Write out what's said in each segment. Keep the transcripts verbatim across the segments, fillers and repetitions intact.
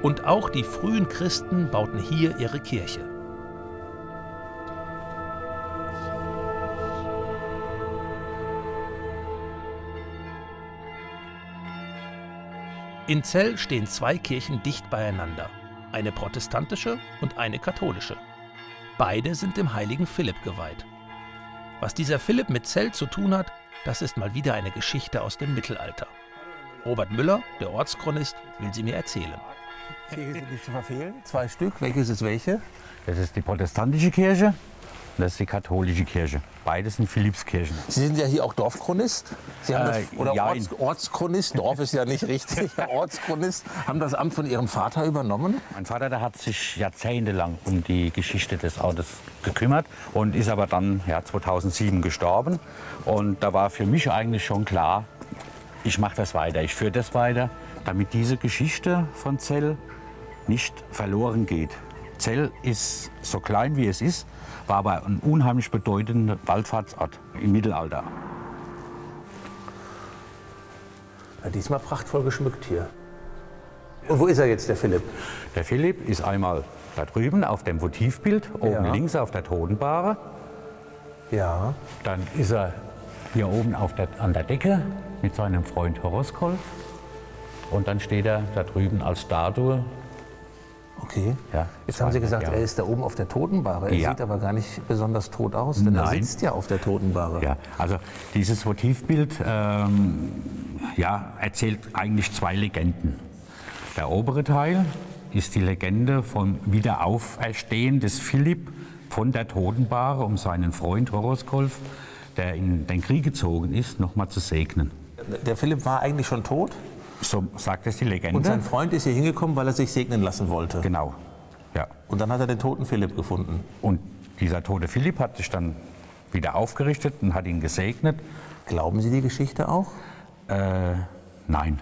Und auch die frühen Christen bauten hier ihre Kirche. In Zell stehen zwei Kirchen dicht beieinander, eine protestantische und eine katholische. Beide sind dem heiligen Philipp geweiht. Was dieser Philipp mit Zell zu tun hat, das ist mal wieder eine Geschichte aus dem Mittelalter. Robert Müller, der Ortschronist, will sie mir erzählen. Kirche sind nicht zu verfehlen, zwei Stück. Welches ist welche? Das ist die protestantische Kirche und das ist die katholische Kirche. Beides sind Philippskirchen. Sie sind ja hier auch Dorfchronist? Sie haben Äh, das, oder ja, Orts, Ortschronist, Dorf ist ja nicht richtig, Ortschronist. Haben das Amt von Ihrem Vater übernommen? Mein Vater, der hat sich jahrzehntelang um die Geschichte des Ortes gekümmert und ist aber dann ja, zweitausendsieben gestorben. Und da war für mich eigentlich schon klar, ich mache das weiter, ich führe das weiter, damit diese Geschichte von Zell nicht verloren geht. Zell ist so klein, wie es ist, war aber ein unheimlich bedeutender Wallfahrtsort im Mittelalter. Ja, diesmal prachtvoll geschmückt hier. Und wo ist er jetzt, der Philipp? Der Philipp ist einmal da drüben auf dem Votivbild, oben Ja. links auf der Totenbahre. Ja. Dann ist er hier oben auf der, an der Decke mit seinem Freund Horoskolf. Und dann steht er da drüben als Statue. Okay. Ja, Jetzt haben Sie gesagt, ja. er ist da oben auf der Totenbahre. Er Ja. sieht aber gar nicht besonders tot aus, denn er Nein. sitzt ja auf der Totenbahre. Ja, also dieses Votivbild ähm, ja, erzählt eigentlich zwei Legenden. Der obere Teil ist die Legende vom Wiederauferstehen des Philipp von der Totenbahre, um seinen Freund Horoskolf, der in den Krieg gezogen ist, noch mal zu segnen. Der Philipp war eigentlich schon tot So sagt es die Legende. und sein Freund ist hier hingekommen, weil er sich segnen lassen wollte. Genau, ja. Und dann hat er den toten Philipp gefunden. Und dieser tote Philipp hat sich dann wieder aufgerichtet und hat ihn gesegnet. Glauben Sie die Geschichte auch? Äh, nein.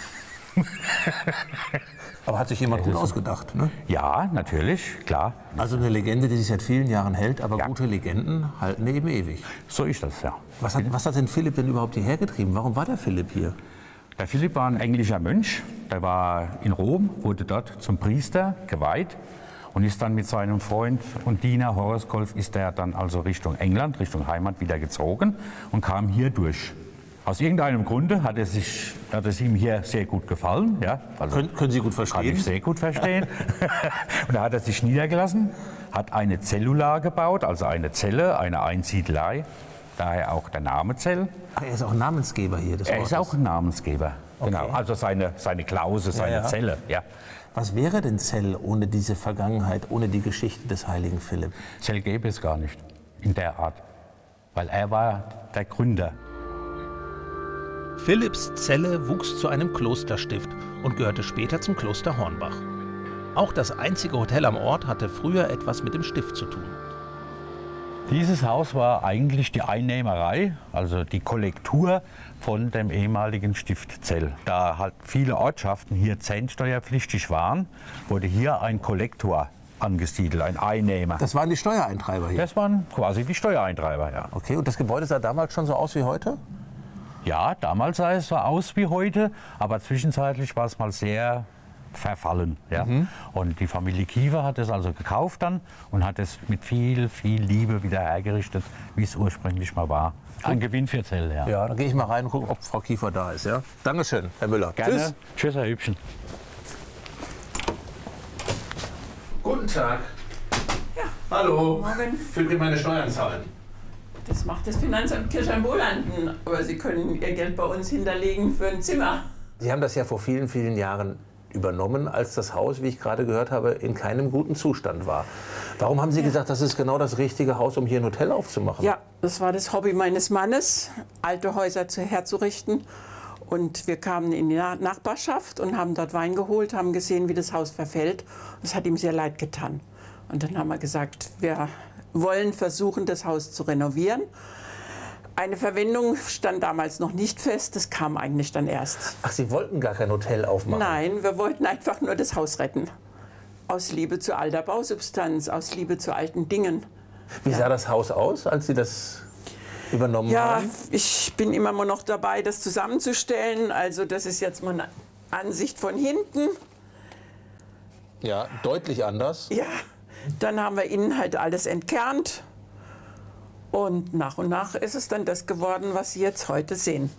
Aber hat sich jemand gut ausgedacht, ne? Ja, natürlich, klar. Also eine Legende, die sich seit vielen Jahren hält, aber Ja. gute Legenden halten eben ewig. So ist das, ja. Was hat, was hat denn Philipp denn überhaupt hierher getrieben? Warum war der Philipp hier? Der Philipp war ein englischer Mönch. Der war in Rom, wurde dort zum Priester geweiht und ist dann mit seinem Freund und Diener Horoskolf ist er dann also Richtung England, Richtung Heimat wieder gezogen und kam hier durch. Aus irgendeinem Grunde hat es, sich, hat es ihm hier sehr gut gefallen. Ja, also Können, können Sie gut kann verstehen? ich sehr gut verstehen. Und da hat er sich niedergelassen, hat eine Cellula gebaut, also eine Zelle, eine Einsiedelei. Daher auch der Name Zell. Ach, er ist auch Namensgeber hier des Er ist Ortes. auch ein Namensgeber. Okay. Genau, also seine, seine Klause, seine ja. Zelle. Ja. Was wäre denn Zell ohne diese Vergangenheit, ohne die Geschichte des heiligen Philipp? Zell gäbe es gar nicht in der Art, weil er war der Gründer. Philipps Zelle wuchs zu einem Klosterstift und gehörte später zum Kloster Hornbach. Auch das einzige Hotel am Ort hatte früher etwas mit dem Stift zu tun. Dieses Haus war eigentlich die Einnehmerei, also die Kollektur von dem ehemaligen Stift Zell. Da halt viele Ortschaften hier zentsteuerpflichtig waren, wurde hier ein Kollektor angesiedelt, ein Einnehmer. Das waren die Steuereintreiber hier. Das waren quasi die Steuereintreiber, ja. Okay, und das Gebäude sah damals schon so aus wie heute? Ja, damals sah es so aus wie heute, aber zwischenzeitlich war es mal sehr verfallen. Ja? Mhm. Und die Familie Kiefer hat es also gekauft dann und hat es mit viel, viel Liebe wieder hergerichtet, wie es ursprünglich mal war. Ein Gewinn für Zell, ja. Ja, dann gehe ich mal rein und gucke, ob Frau Kiefer da ist. Ja? Dankeschön, Herr Müller. Gerne. Tschüss. Tschüss, Herr Hübchen. Guten Tag. Ja. Hallo. Morgen. Fühlt ihr meine Steuern zahlen? Das macht das Finanzamt Kirchheim-Wohlanden. Aber Sie können Ihr Geld bei uns hinterlegen für ein Zimmer. Sie haben das ja vor vielen, vielen Jahren übernommen, als das Haus, wie ich gerade gehört habe, in keinem guten Zustand war. Warum haben Sie gesagt, das ist genau das richtige Haus, um hier ein Hotel aufzumachen? Ja, das war das Hobby meines Mannes, alte Häuser zu herzurichten. Und wir kamen in die Na- Nachbarschaft und haben dort Wein geholt, haben gesehen, wie das Haus verfällt. Das hat ihm sehr leid getan. Und dann haben wir gesagt, wir wollen versuchen, das Haus zu renovieren. Eine Verwendung stand damals noch nicht fest, das kam eigentlich dann erst. Ach, Sie wollten gar kein Hotel aufmachen? Nein, wir wollten einfach nur das Haus retten. Aus Liebe zu alter Bausubstanz, aus Liebe zu alten Dingen. Wie sah das Haus aus, als Sie das übernommen Ja, haben? ich bin immer noch dabei, das zusammenzustellen. Also das ist jetzt mal eine Ansicht von hinten. Ja, deutlich anders. Ja, dann haben wir innen halt alles entkernt. Und nach und nach ist es dann das geworden, was Sie jetzt heute sehen.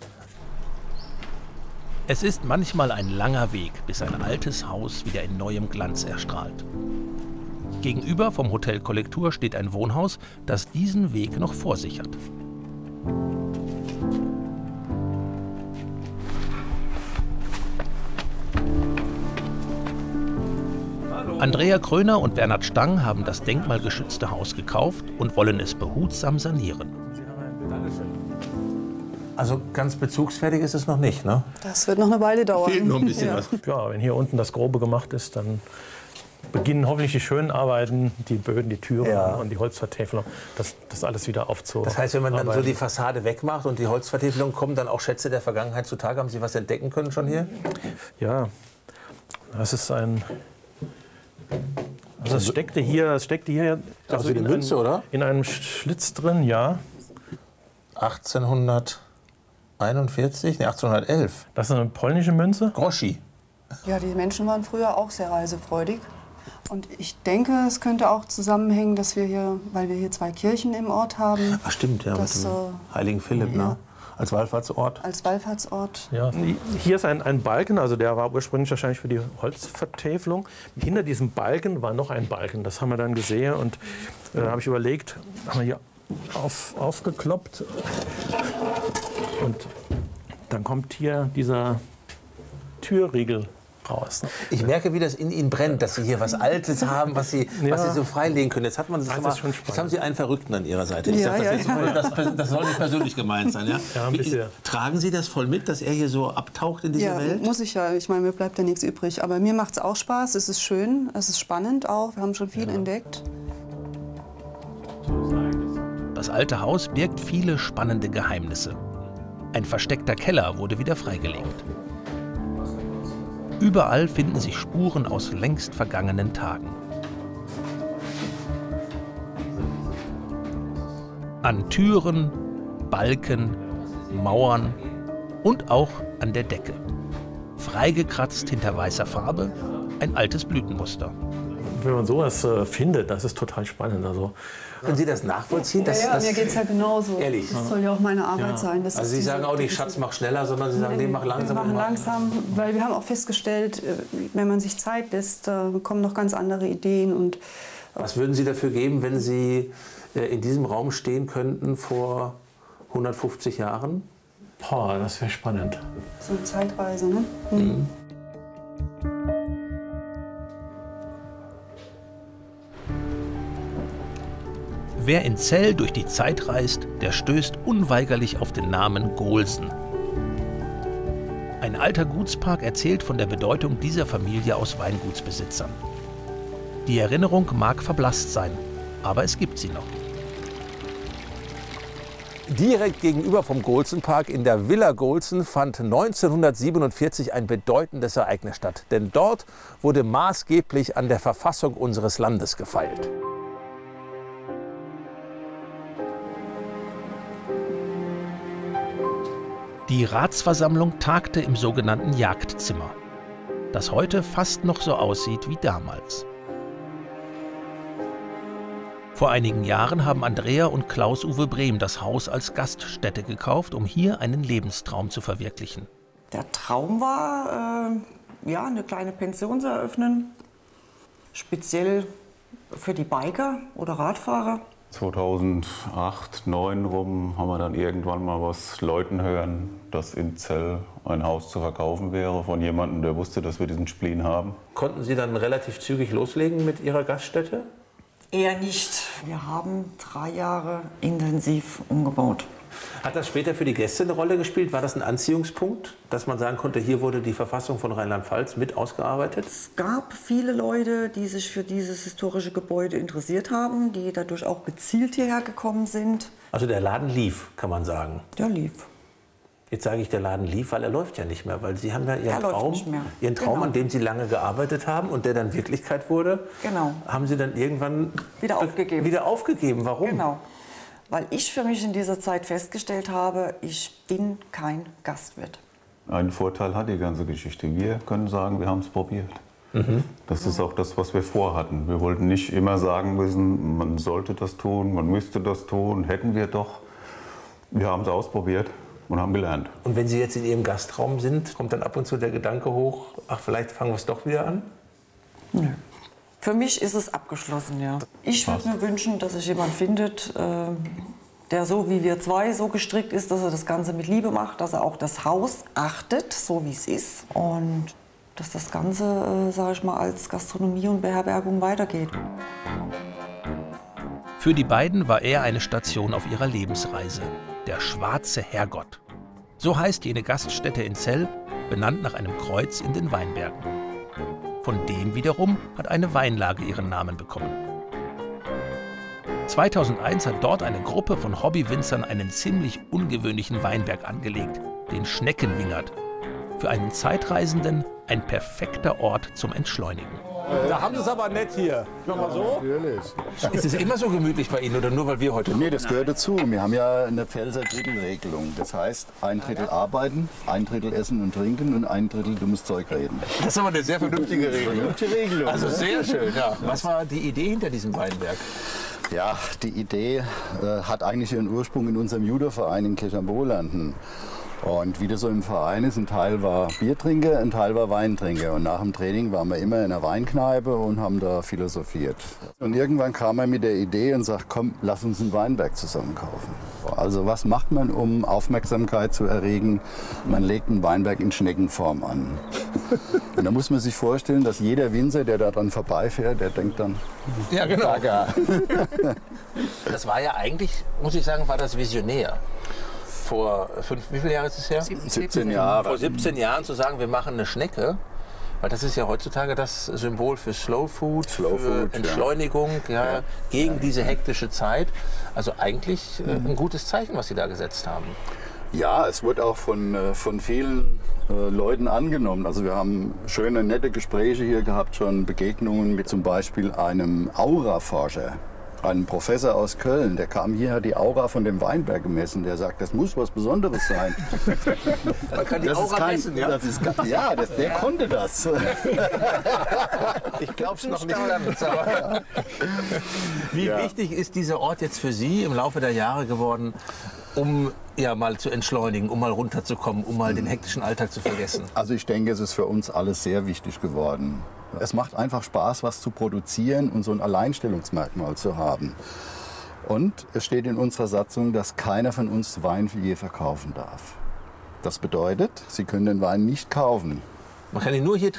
Es ist manchmal ein langer Weg, bis ein altes Haus wieder in neuem Glanz erstrahlt. Gegenüber vom Hotel Kollektur steht ein Wohnhaus, das diesen Weg noch vor sich hat. Andrea Kröner und Bernhard Stang haben das denkmalgeschützte Haus gekauft und wollen es behutsam sanieren. Also ganz bezugsfertig ist es noch nicht, ne? Das wird noch eine Weile dauern. Fehlt noch ein bisschen ja. was. Ja, wenn hier unten das Grobe gemacht ist, dann beginnen hoffentlich die schönen Arbeiten, die Böden, die Türen Ja. und die Holzvertäfelung, das, das alles wieder aufzuarbeiten. Das heißt, wenn man dann so die Fassade wegmacht und die Holzvertäfelung kommen, dann auch Schätze der Vergangenheit zutage. Haben Sie was entdecken können schon hier? Ja, das ist ein... Also es steckte hier, es steckte hier Also die in Münze, einem, oder? In einem Schlitz drin, ja. achtzehnhunderteinundvierzig? Ne, achtzehnhundertelf. Das ist eine polnische Münze. Groschi. Ja, die Menschen waren früher auch sehr reisefreudig. Und ich denke, es könnte auch zusammenhängen, dass wir hier, weil wir hier zwei Kirchen im Ort haben, Ach stimmt, ja, Das, mit dem äh, Heiligen Philipp, ja. ne? Als Wallfahrtsort. als Wallfahrtsort. Ja. Hier ist ein, ein Balken, also der war ursprünglich wahrscheinlich für die Holzvertäfelung. Hinter diesem Balken war noch ein Balken, das haben wir dann gesehen und äh, habe ich überlegt, haben wir hier auf, aufgekloppt und dann kommt hier dieser Türriegel raus. Ich merke, wie das in Ihnen brennt, dass Sie hier was Altes haben, was Sie, Ja. was Sie so freilegen können. Jetzt, hat man das Das schon ist mal, schon spannend. jetzt haben Sie einen Verrückten an Ihrer Seite. Ich Ja, sag, das, ja, jetzt, ja. das, das soll nicht persönlich gemeint sein. Ja? Ja, ein Wie- bisschen. Tragen Sie das voll mit, dass er hier so abtaucht in diese Ja, Welt? muss ich ja. Ich meine, mir bleibt ja nichts übrig. Aber mir macht es auch Spaß. Es ist schön, es ist spannend auch. Wir haben schon viel entdeckt. Das alte Haus birgt viele spannende Geheimnisse. Ein versteckter Keller wurde wieder freigelegt. Überall finden sich Spuren aus längst vergangenen Tagen. An Türen, Balken, Mauern und auch an der Decke. Freigekratzt hinter weißer Farbe ein altes Blütenmuster. Wenn man sowas äh, findet, das ist total spannend. Also, Können Sie das nachvollziehen? Dass, Ja, dass, mir geht es ja genauso. Ehrlich? Das soll ja auch meine Arbeit Ja. sein. Das also ist Sie diese- sagen auch nicht, diese- Schatz, mach schneller, sondern Sie sagen, nee, mach langsam. Wir machen und mach- langsam, weil wir haben auch festgestellt, äh, wenn man sich Zeit lässt, äh, kommen noch ganz andere Ideen. Und Was würden Sie dafür geben, wenn Sie äh, in diesem Raum stehen könnten vor hundertfünfzig Jahren? boah, das wäre spannend. so eine Zeitreise, ne? Wer in Zell durch die Zeit reist, der stößt unweigerlich auf den Namen Gohlsen. Ein alter Gutspark erzählt von der Bedeutung dieser Familie aus Weingutsbesitzern. Die Erinnerung mag verblasst sein, aber es gibt sie noch. Direkt gegenüber vom Gohlsen-Park in der Villa Gohlsen fand neunzehnhundertsiebenundvierzig ein bedeutendes Ereignis statt. Denn dort wurde maßgeblich an der Verfassung unseres Landes gefeilt. Die Ratsversammlung tagte im sogenannten Jagdzimmer, das heute fast noch so aussieht wie damals. Vor einigen Jahren haben Andrea und Klaus-Uwe Brehm das Haus als Gaststätte gekauft, um hier einen Lebenstraum zu verwirklichen. Der Traum war, äh, ja, eine kleine Pension zu eröffnen, speziell für die Biker oder Radfahrer. zweitausendacht, zweitausendneun rum haben wir dann irgendwann mal was Leuten hören, dass in Zell ein Haus zu verkaufen wäre von jemandem, der wusste, dass wir diesen Spleen haben. Konnten Sie dann relativ zügig loslegen mit Ihrer Gaststätte? Eher nicht. Wir haben drei Jahre intensiv umgebaut. Hat das später für die Gäste eine Rolle gespielt? War das ein Anziehungspunkt, dass man sagen konnte, hier wurde die Verfassung von Rheinland-Pfalz mit ausgearbeitet? Es gab viele Leute, die sich für dieses historische Gebäude interessiert haben, die dadurch auch gezielt hierher gekommen sind. Also der Laden lief, kann man sagen. Der lief. Jetzt sage ich, der Laden lief, weil er läuft ja nicht mehr. Weil Sie haben ja Ihren Er läuft Traum, nicht mehr. Ihren Traum Genau. an dem Sie lange gearbeitet haben und der dann Wirklichkeit wurde, Genau. haben Sie dann irgendwann Wieder aufgegeben. Wieder aufgegeben. Warum? Genau. Weil ich für mich in dieser Zeit festgestellt habe, ich bin kein Gastwirt. Einen Vorteil hat die ganze Geschichte. Wir können sagen, wir haben es probiert. Mhm. Das ist auch das, was wir vorhatten. Wir wollten nicht immer sagen müssen, man sollte das tun, man müsste das tun, hätten wir doch. Wir haben es ausprobiert und haben gelernt. Und wenn Sie jetzt in Ihrem Gastraum sind, kommt dann ab und zu der Gedanke hoch, ach, vielleicht fangen wir es doch wieder an? Nö. Für mich ist es abgeschlossen, ja. Ich würde mir wünschen, dass sich jemand findet, äh, der so wie wir zwei so gestrickt ist, dass er das Ganze mit Liebe macht, dass er auch das Haus achtet, so wie es ist. Und dass das Ganze, äh, sage ich mal, als Gastronomie und Beherbergung weitergeht. Für die beiden war er eine Station auf ihrer Lebensreise, der Schwarze Herrgott. So heißt jene Gaststätte in Zell, benannt nach einem Kreuz in den Weinbergen. Von dem wiederum hat eine Weinlage ihren Namen bekommen. zweitausendeins hat dort eine Gruppe von Hobbywinzern einen ziemlich ungewöhnlichen Weinberg angelegt, den Schneckenwingert. Für einen Zeitreisenden ein perfekter Ort zum Entschleunigen. Da haben Sie es aber nett hier. Nochmal so? Natürlich. Ist es immer so gemütlich bei Ihnen oder nur weil wir heute? Nee, das gehört dazu. Wir haben ja eine Pfälzer Drittelregelung. Das heißt, ein Drittel arbeiten, ein Drittel essen und trinken und ein Drittel dummes Zeug reden. Das ist aber eine sehr vernünftige Regelung. Vernünftige Regelung. Also sehr schön, ja. Was war die Idee hinter diesem Weinberg? Ja, die Idee äh, hat eigentlich ihren Ursprung in unserem Judoverein in Kirchhambolanden. Und wie das so im Verein ist, ein Teil war Biertrinker, ein Teil war Weintrinker. Und nach dem Training waren wir immer in einer Weinkneipe und haben da philosophiert. Und irgendwann kam er mit der Idee und sagt, komm, lass uns einen Weinberg zusammen kaufen. Also was macht man, um Aufmerksamkeit zu erregen? Man legt einen Weinberg in Schneckenform an. Und da muss man sich vorstellen, dass jeder Winzer, der da dran vorbeifährt, der denkt dann, ja genau. Bagger. Das war ja eigentlich, muss ich sagen, war das visionär. Vor fünf, wie viele Jahre ist es her? siebzehn Jahre. Vor siebzehn Jahren zu sagen, wir machen eine Schnecke, weil das ist ja heutzutage das Symbol für Slow Food, Slow für Food, Entschleunigung, ja. Ja, gegen ja. diese hektische Zeit. Also eigentlich äh, ein gutes Zeichen, was Sie da gesetzt haben. Ja, es wurde auch von, äh, von vielen äh, Leuten angenommen. Also wir haben schöne, nette Gespräche hier gehabt, schon Begegnungen mit zum Beispiel einem Auraforscher. Ein Professor aus Köln, der kam hier, hat die Aura von dem Weinberg gemessen. Der sagt, das muss was Besonderes sein. Man kann die das Aura kein, messen, ja? Das ist, ja, das, der ja. konnte das. Ich glaube es noch nicht ganz. Aber wie ja. wichtig ist dieser Ort jetzt für Sie im Laufe der Jahre geworden, um ja mal zu entschleunigen, um mal runterzukommen, um mal den hektischen Alltag zu vergessen? Also ich denke, es ist für uns alles sehr wichtig geworden. Es macht einfach Spaß, was zu produzieren und so ein Alleinstellungsmerkmal zu haben. Und es steht in unserer Satzung, dass keiner von uns Wein je verkaufen darf. Das bedeutet, Sie können den Wein nicht kaufen. Man kann ihn nur hier